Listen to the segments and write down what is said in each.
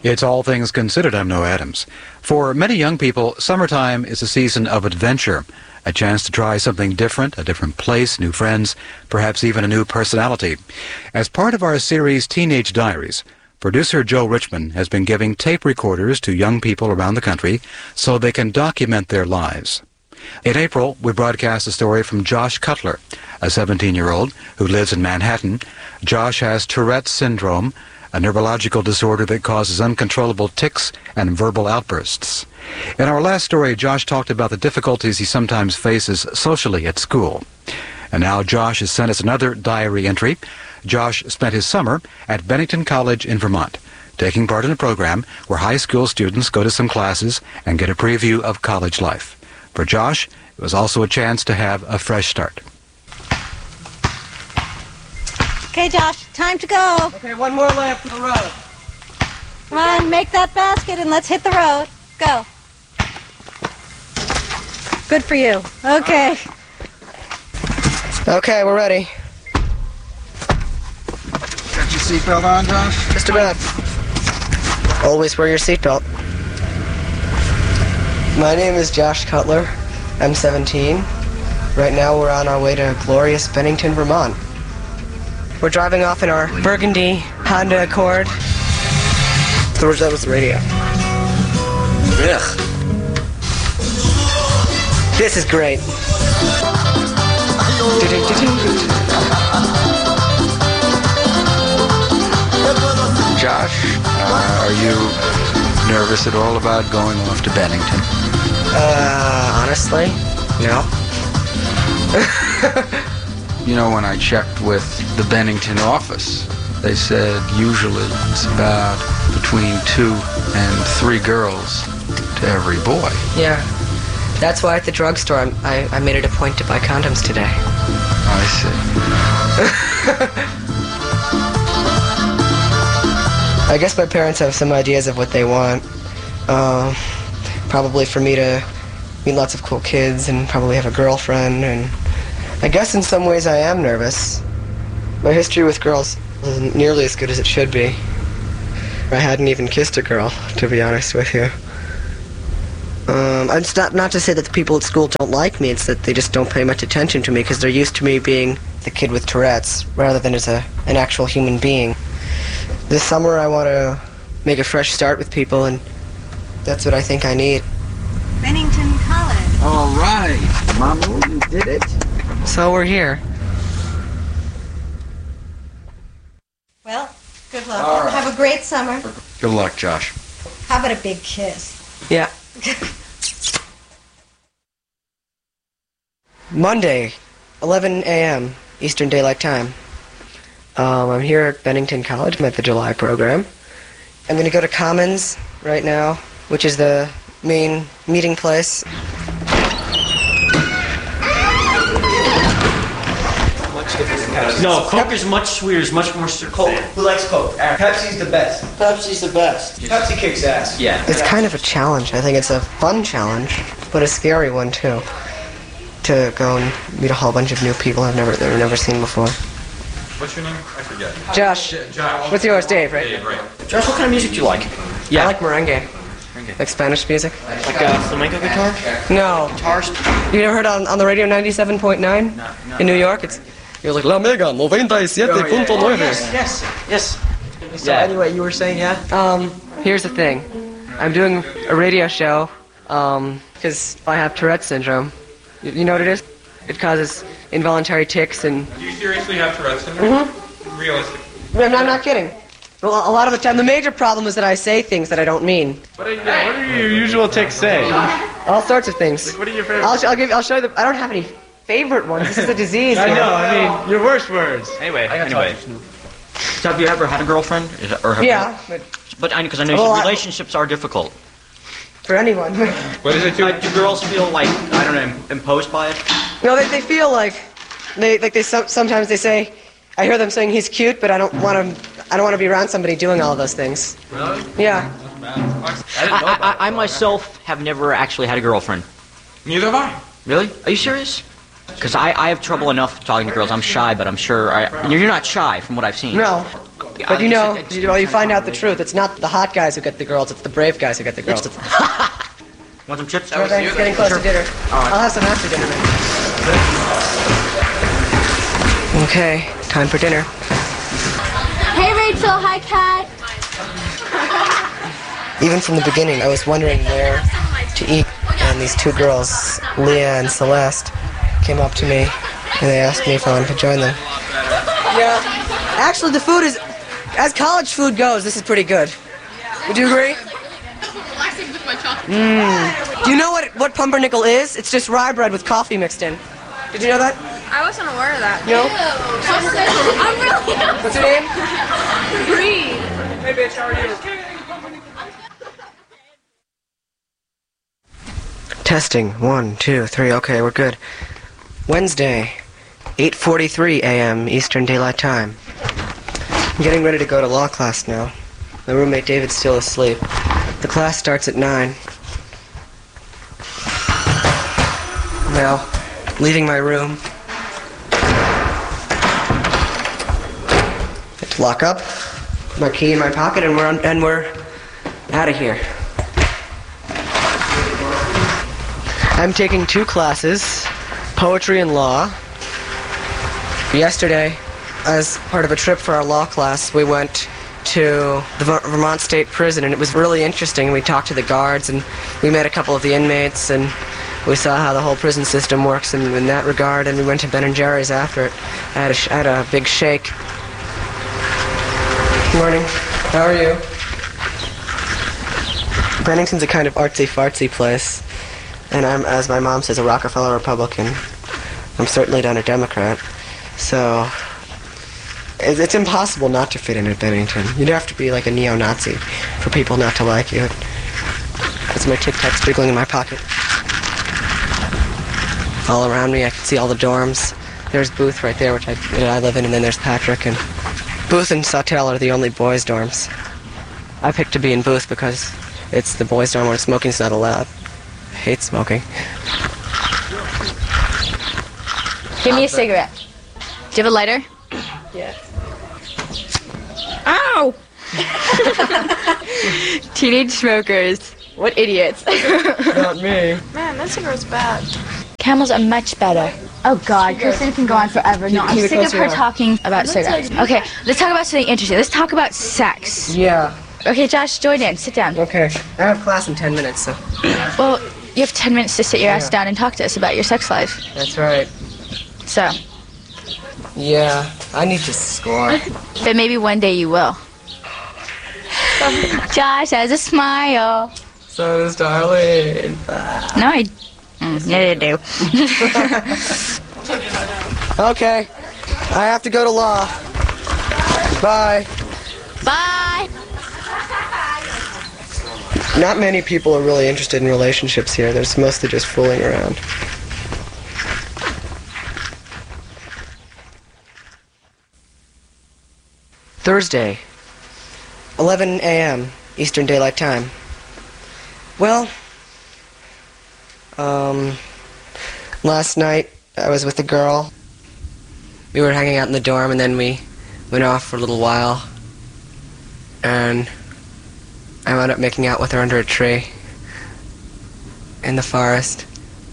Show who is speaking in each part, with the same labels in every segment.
Speaker 1: It's All Things Considered. I'm Noah Adams. For many young people, summertime is a season of adventure, a chance to try something different, a different place, new friends, perhaps even a new personality. As part of our series Teenage Diaries, producer Joe Richmond has been giving tape recorders to young people around the country so they can document their lives. In April, we broadcast a story from Josh Cutler, a 17-year-old who lives in Manhattan. Josh has Tourette's syndrome, a neurological disorder that causes uncontrollable tics and verbal outbursts. In our last story, Josh talked about the difficulties he sometimes faces socially at school. And now Josh has sent us another diary entry. Josh spent his summer at Bennington College in Vermont, taking part in a program where high school students go to some classes and get a preview of college life. For Josh, it was also a chance to have a fresh start.
Speaker 2: Okay, Josh, time to go.
Speaker 3: Okay, one more lap for the road.
Speaker 2: Come on, make that basket and let's hit the road. Go. Good for you. Okay.
Speaker 3: Okay, we're ready.
Speaker 4: Got your seatbelt on, Josh?
Speaker 3: Just about. Always wear your seatbelt. My name is Josh Cutler. I'm 17. Right now we're on our way to glorious Bennington, Vermont. We're driving off in our burgundy Honda Accord. That was the radio. Ugh. This is great.
Speaker 4: Josh, are you nervous at all about going off to Bennington?
Speaker 3: Honestly, no.
Speaker 4: You know, when I checked with the Bennington office, they said usually it's about between 2 and 3 girls to every boy.
Speaker 3: Yeah. That's why at the drugstore I made it a point to buy condoms today.
Speaker 4: I see.
Speaker 3: I guess my parents have some ideas of what they want. Probably for me to meet lots of cool kids and probably have a girlfriend, and I guess in some ways I am nervous. My history with girls isn't nearly as good as it should be. I hadn't even kissed a girl, to be honest with you. It's not to say that the people at school don't like me, it's that they just don't pay much attention to me because they're used to me being the kid with Tourette's rather than as an actual human being. This summer I want to make a fresh start with people, and that's what I think I need.
Speaker 2: Bennington College.
Speaker 4: All right, Mamu, you did it.
Speaker 3: So we're here.
Speaker 2: Well, good luck.
Speaker 4: All right.
Speaker 2: Have a great summer.
Speaker 4: Good luck, Josh.
Speaker 2: How about a big kiss?
Speaker 3: Yeah. Monday, 11 a.m. Eastern Daylight Time. I'm here at Bennington College. I'm at the July program. I'm going to go to Commons right now, which is the main meeting place.
Speaker 5: No, Coke is much sweeter, is much more Coke. Who likes Coke?
Speaker 6: Pepsi's the best.
Speaker 3: Pepsi's the best.
Speaker 6: Pepsi kicks ass.
Speaker 5: Yeah.
Speaker 3: It's kind of a challenge. I think it's a fun challenge, but a scary one too. To go and meet a whole bunch of new people I've never seen before.
Speaker 7: What's your name? I forget.
Speaker 3: Josh. What's yours, Dave, right?
Speaker 7: Dave, right.
Speaker 5: Josh, what kind of music do you like?
Speaker 3: I like merengue. Like Spanish music.
Speaker 5: Like a flamenco guitar?
Speaker 3: No.
Speaker 5: Guitars?
Speaker 3: You never heard on the radio 97.9 in New York? You're like La Mega 97.9.
Speaker 5: Yes.
Speaker 3: So anyway, you were saying, yeah? Here's the thing. I'm doing a radio show because I have Tourette's syndrome. You know what it is? It causes involuntary tics and...
Speaker 7: Do you seriously have Tourette's syndrome?
Speaker 3: Mm-hmm.
Speaker 7: Realistically?
Speaker 3: I'm not kidding. Well, a lot of the time, the major problem is that I say things that I don't mean.
Speaker 8: What do your usual tics say?
Speaker 3: All sorts of things.
Speaker 8: Like, what are your favorite?
Speaker 3: I'll show you. I don't have any favorite ones. This is a disease.
Speaker 8: I know. I mean, your worst words.
Speaker 5: Anyway. So have you ever had a girlfriend?
Speaker 3: Yeah.
Speaker 5: But because I know relationships are difficult.
Speaker 3: For anyone.
Speaker 7: What is it?
Speaker 5: Do girls feel like, I don't know, imposed by it?
Speaker 3: No, they feel like sometimes they say, I hear them saying he's cute, but I don't want to be around somebody doing all of those things.
Speaker 7: Really?
Speaker 3: Yeah.
Speaker 5: I myself have never actually had a girlfriend.
Speaker 7: Neither have I.
Speaker 5: Really? Are you serious? Because I have trouble enough talking to girls. I'm shy, but I'm sure you're not shy from what I've seen.
Speaker 3: No. But you know, you find out the truth. It's not the hot guys who get the girls, it's the brave guys who get the girls.
Speaker 5: Want some chips?
Speaker 3: It's getting close to dinner. I'll have some after dinner, man. Okay, time for dinner.
Speaker 2: Hey, Rachel. Hi, Kat.
Speaker 3: Even from the beginning, I was wondering where to eat, and these two girls, Leah and Celeste, came up to me, and they asked me if I wanted to join them. Yeah, actually the food is, as college food goes, this is pretty good. Would you agree? Do you know what pumpernickel is? It's just rye bread with coffee mixed in. Did you know that?
Speaker 9: I wasn't aware of that.
Speaker 3: No?
Speaker 9: I'm really
Speaker 3: What's your name?
Speaker 9: Green.
Speaker 3: Hey bitch, how are you? Testing, 1, 2, 3, okay, we're good. Wednesday, 8:43 a.m. Eastern Daylight Time. I'm getting ready to go to law class now. My roommate David's still asleep. The class starts at 9. Now, leaving my room. Have to lock up. My key in my pocket, and we're out of here. I'm taking 2 classes, poetry and law. Yesterday, as part of a trip for our law class, we went to the Vermont State Prison, and it was really interesting. We talked to the guards, and we met a couple of the inmates, and we saw how the whole prison system works in that regard, and we went to Ben & Jerry's after it. I had a big shake. Good morning. How are you? Bennington's a kind of artsy-fartsy place, and I'm, as my mom says, a Rockefeller Republican. I'm certainly not a Democrat, so it's impossible not to fit in at Bennington. You'd have to be like a neo-Nazi for people not to like you. That's my Tic Tac sprinkling in my pocket. All around me, I can see all the dorms. There's Booth right there, which I live in, and then there's Patrick. And Booth and Sawtell are the only boys' dorms. I picked to be in Booth because it's the boys' dorm where smoking's not allowed. I hate smoking.
Speaker 9: Give me a cigarette. Do you have a lighter?
Speaker 3: Yeah.
Speaker 9: Ow! Teenage smokers. What idiots.
Speaker 3: Not me.
Speaker 9: Man, that cigarette's bad. Camels are much better. Oh God, Kristen can go on forever. No, I'm sick of her talking about cigarettes. Okay, let's talk about something interesting. Let's talk about sex.
Speaker 3: Yeah.
Speaker 9: Okay, Josh, join in. Sit down.
Speaker 3: Okay. I have class in 10 minutes, so.
Speaker 9: Well, you have 10 minutes to sit your ass down and talk to us about your sex life.
Speaker 3: That's right.
Speaker 9: So.
Speaker 3: Yeah, I need to score.
Speaker 9: But maybe one day you will. Josh has a smile.
Speaker 3: So does Darlene.
Speaker 9: No, yeah, you do.
Speaker 3: Okay. I have to go to law. Bye.
Speaker 9: Bye.
Speaker 3: Not many people are really interested in relationships here. There's mostly just fooling around. Thursday, 11 a.m. Eastern Daylight Time. Well, last night I was with a girl. We were hanging out in the dorm, and then we went off for a little while. And I wound up making out with her under a tree in the forest.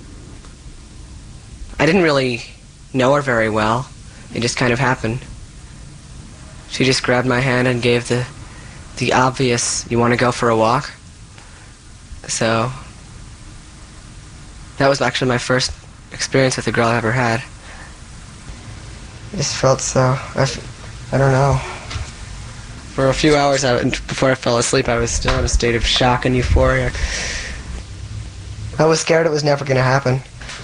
Speaker 3: I didn't really know her very well. It just kind of happened. She just grabbed my hand and gave the obvious, "You want to go for a walk?" So that was actually my first experience with a girl I ever had. I just felt so, I don't know. For a few hours before I fell asleep, I was still in a state of shock and euphoria. I was scared it was never going to happen.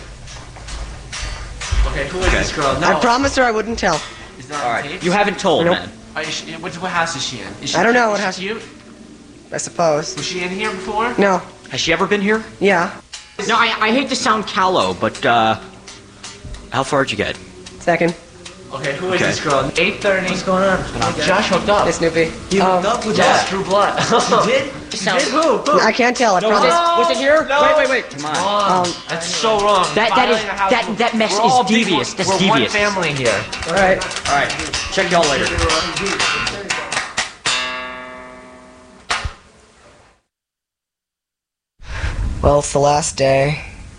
Speaker 5: Okay, who is this girl? No.
Speaker 3: I promised her I wouldn't tell.
Speaker 5: Is that all right? You haven't told,
Speaker 3: Nope.
Speaker 5: man. What house is she in? Is she,
Speaker 3: I don't know what
Speaker 5: is
Speaker 3: house.
Speaker 5: she you?
Speaker 3: I suppose.
Speaker 5: Was she in here before?
Speaker 3: No.
Speaker 5: Has she ever been here?
Speaker 3: Yeah.
Speaker 5: No, I hate to sound callow, but how far did you get?
Speaker 3: Second.
Speaker 5: Okay, who is this girl? 8:30. What's going on? Josh hooked up.
Speaker 3: Hey, Snoopy.
Speaker 5: He hooked up with Drew Blood. You did? You did? Who?
Speaker 3: I can't tell. I promise.
Speaker 5: Was it here?
Speaker 7: No.
Speaker 5: Wait. Come on.
Speaker 7: That's so wrong.
Speaker 5: That mess
Speaker 7: We're all
Speaker 5: is devious.
Speaker 7: people-
Speaker 5: That's
Speaker 7: we're
Speaker 5: devious.
Speaker 7: one family here.
Speaker 3: All right.
Speaker 5: All right. Check y'all later.
Speaker 3: Well, it's the last day.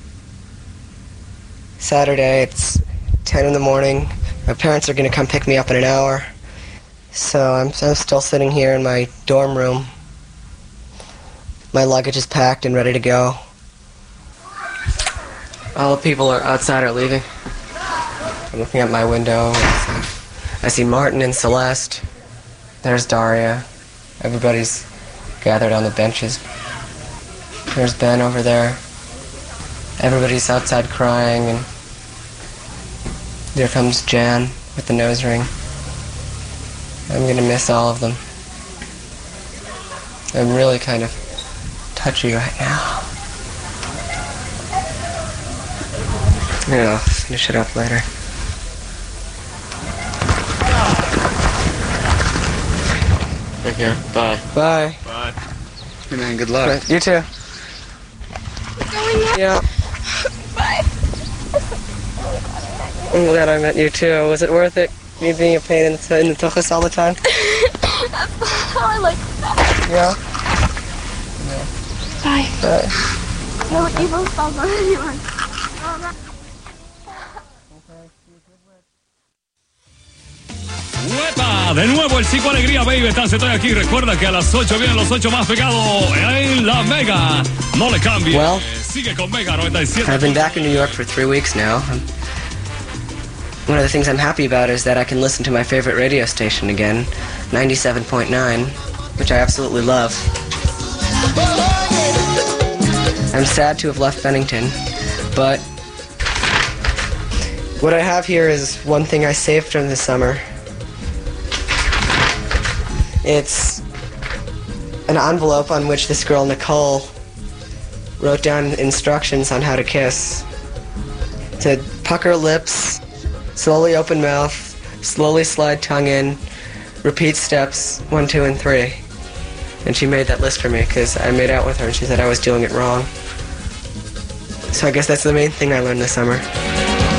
Speaker 3: Saturday, it's 10 in the morning. My parents are going to come pick me up in an hour. So I'm still sitting here in my dorm room. My luggage is packed and ready to go. All the people outside are leaving. I'm looking out my window. I see Martin and Celeste. There's Daria. Everybody's gathered on the benches. There's Ben over there. Everybody's outside crying, and there comes Jan with the nose ring. I'm gonna miss all of them. I'm really kind of touchy right now. Yeah, I'll finish it up later.
Speaker 10: Take care. Bye.
Speaker 3: Bye.
Speaker 10: Bye.
Speaker 4: Hey man, good luck.
Speaker 3: You too. Yeah.
Speaker 2: Bye.
Speaker 3: I'm glad I met you too. Was it worth it? Me being a pain in the tuchus all the time?
Speaker 2: I like that.
Speaker 3: Yeah?
Speaker 2: Bye.
Speaker 3: Bye.
Speaker 2: No, you both fall on anyone.
Speaker 11: ¡Uepa! De nuevo el Psico Alegría, baby. Estoy aquí. Recuerda que a las 8 vienen los 8 más pegados en la Mega. No le cambie.
Speaker 3: Well,
Speaker 11: sigue con Mega 97.
Speaker 3: I've been back in New York for 3 weeks now. One of the things I'm happy about is that I can listen to my favorite radio station again, 97.9, which I absolutely love. I'm sad to have left Bennington, but what I have here is one thing I saved from this summer. It's an envelope on which this girl, Nicole, wrote down instructions on how to kiss. To pucker lips, slowly open mouth, slowly slide tongue in, repeat steps 1, 2, and 3. And she made that list for me because I made out with her and she said I was doing it wrong. So I guess that's the main thing I learned this summer.